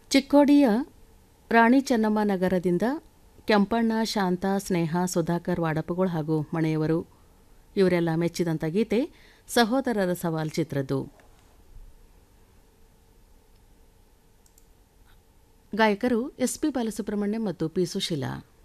ಚಿಕ್ಕೋಡಿಯ ರಾಣಿ ಚೆನ್ನಮ್ಮ ನಗರದಿಂದ ಕೆಂಪಣ್ಣ, ಶಾಂತ, ಸ್ನೇಹ, ಸುಧಾಕರ್ ವಾಡಪ್ಪಗಳು ಹಾಗೂ ಮಣೆಯವರು ಇವರೆಲ್ಲ ಮೆಚ್ಚಿದಂಥ ಗೀತೆ ಸಹೋದರರ ಸವಾಲ್ ಚಿತ್ರದ್ದು. ಗಾಯಕರು ಎಸ್ ಪಿ ಬಾಲಸುಬ್ರಹ್ಮಣ್ಯಂ ಮತ್ತು ಪಿ ಸುಶೀಲಾ.